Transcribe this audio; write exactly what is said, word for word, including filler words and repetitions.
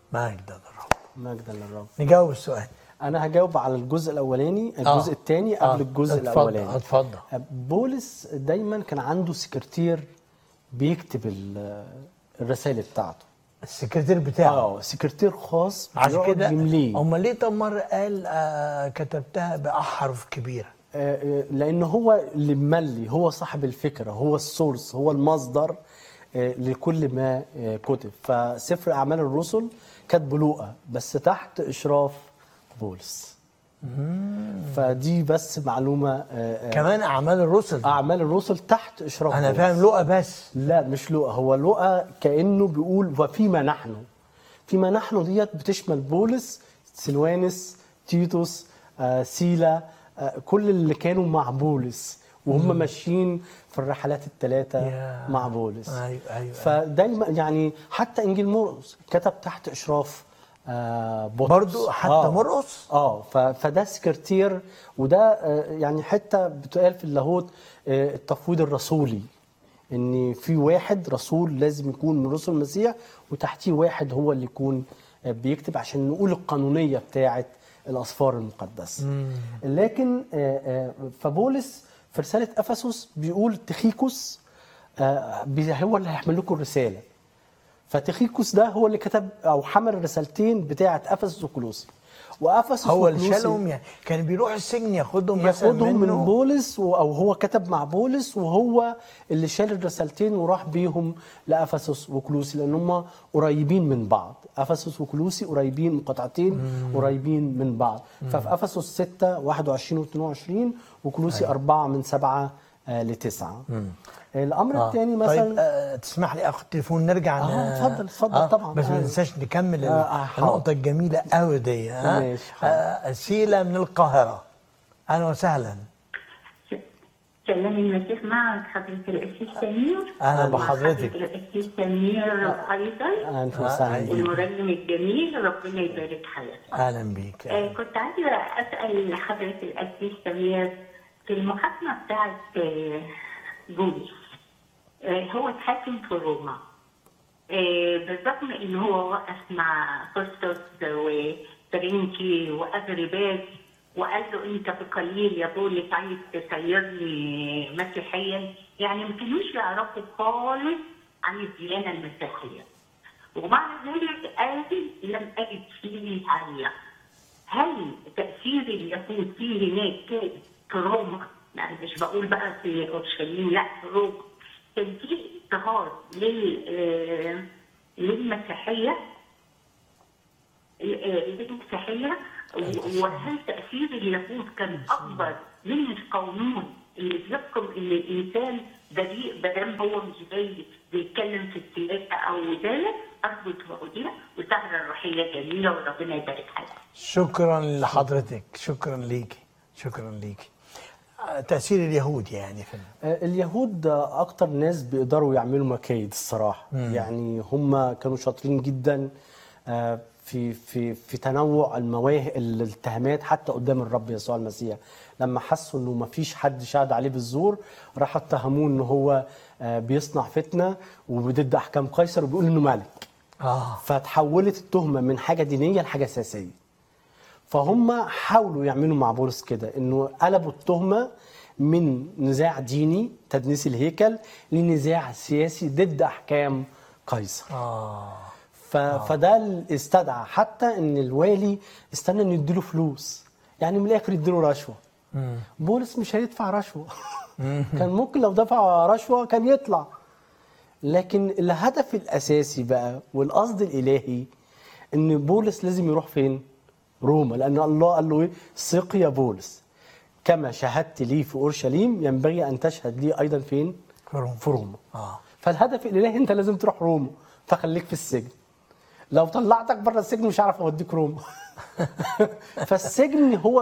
مجدا للرب. مجدا للرب. نجاوب السؤال. انا هجاوب على الجزء الاولاني، الجزء آه. الثاني قبل آه. الجزء اتفضل. الاولاني. اتفضل. بولس دايما كان عنده سكرتير بيكتب ال- الرسائل بتاعته. السكرتير بتاعه. اه سكرتير خاص عشان بيقعد كده يمليه. امال ليه طب مره قال آه كتبتها باحرف كبيره؟ آه، آه، لان هو اللي مملي، هو صاحب الفكره، هو السورس، هو المصدر آه، لكل ما آه، كتب. فسفر اعمال الرسل كاتبه لوقا بس تحت اشراف بولس. فدي بس معلومه. آه، آه، كمان اعمال الرسل. اعمال الرسل تحت اشراف انا بولس. فاهم لقى بس. لا مش لوقا، هو لوقا كانه بيقول وفيما نحن. فيما نحن ديت بتشمل بولس، سلوانس، تيتوس، آه، سيلا، آه، كل اللي كانوا مع بولس وهم ماشيين في الرحلات الثلاثه يا. مع بولس. ايوه ايوه. فدايما يعني حتى انجيل مرقس كتب تحت اشراف آه بطرس. برضو حتى آه. مرقس؟ اه ف- فده سكرتير، وده آه يعني حته بتقال في اللاهوت آه التفويض الرسولي، ان في واحد رسول لازم يكون من رسل المسيح وتحتيه واحد هو اللي يكون آه بيكتب عشان نقول القانونيه بتاعه الاسفار المقدسه. مم. لكن آه آه فبولس في رساله افسس بيقول تخيكوس آه بي- هو اللي هيحمل لكم الرساله. فتخيكوس ده هو اللي كتب او حمل الرسالتين بتاعه افسس وكولوسي. وافسس هو اللي وكولوسي شالهم يعني كان بيروح السجن ياخدهم مثلا ياخدهم منه. من بولس و- او هو كتب مع بولس، وهو اللي شال الرسالتين وراح بيهم لافسس وكولوسي لان هم قريبين من بعض. افسس وكولوسي قريبين، مقاطعتين قريبين من بعض. ففي افسس ستة واحد وعشرين واثنين وعشرين وكولوسي أيوة. أربعة من سبعة آه لتسعة. الامر آه. الثاني طيب مثلا آه تسمح لي اخد تليفون نرجع. اه ن- اتفضل اتفضل آه طبعا. بس ما أيوة. ننساش نكمل آه، آه، حاضر. النقطه الجميله قوي دي. ها ماشي، حاضر. آه سيلا من القاهره. اهلا وسهلا. سلام المسيح معك حضرة الأسيس سمير. أهلا مع بحضرتك. حضرة الأسيس سمير أيضا أهلا آه، وسهلا أيوة. بيك. والمرنم الجميل، ربنا يبارك حياتك. اهلا بيك. آه كنت عايزة أسأل حضرة الأسيس سمير في المحاكمة بتاعت آه، بولس. آه هو اتحاكم في روما. آه بالرغم إن هو وقف مع فستوس وترينكي وأغرباس وقال له انت بقليل يا بولس عايز تسيرني مسيحيا، يعني ما كانوش يعرفوا خالص عن الديانه المسيحيه. ومع ذلك قال لم اجد فيه عاليه. هل تاثير اليهود فيه هناك كان في روما؟ يعني مش بقول بقى في اورشليم، لا في روما كان في اضطهاد لل آه، للمسيحيه للمسيحيه. وهل تأثير اليهود كان أكبر من القانون اللي بيحكم إن الإنسان بريء بدل هو مش جاي بيتكلم في السياسة أو ذلك؟ أرجو تواجديها وسهرة الروحية جميلة وربنا يبارك حياتك. شكرا لحضرتك. شكرا ليكي. شكرا ليكي. آه تاثير اليهود يعني في آه، اليهود آه، اكتر ناس بيقدروا يعملوا مكايد الصراحه. مم. يعني هم كانوا شاطرين جدا آه، في في في تنوع المواهب الاتهامات حتى قدام الرب يسوع المسيح. لما حسوا انه ما فيش حد شهد عليه بالزور راحوا اتهموه ان هو آه، بيصنع فتنه وضد احكام قيصر وبيقول انه ملك. اه فتحولت التهمه من حاجه دينيه لحاجه سياسيه. فهم حاولوا يعملوا مع بولس كده، انه قلبوا التهمه من نزاع ديني تدنيس الهيكل لنزاع سياسي ضد احكام قيصر. اه ف... فده اللي استدعى حتى ان الوالي استنى انه يديله فلوس، يعني من الاخر يديله رشوه. مم. بولس مش هيدفع رشوه. كان ممكن لو دفع رشوه كان يطلع. لكن الهدف الاساسي بقى والقصد الالهي ان بولس لازم يروح فين؟ روما، لان الله قال له ايه؟ ثق يا بولس كما شهدت لي في اورشليم ينبغي ان تشهد لي ايضا فين؟ في روما. في روما. اه فالهدف الالهي انت لازم تروح روما، فخليك في السجن. لو طلعتك بره السجن مش هعرف اوديك روما. فالسجن هو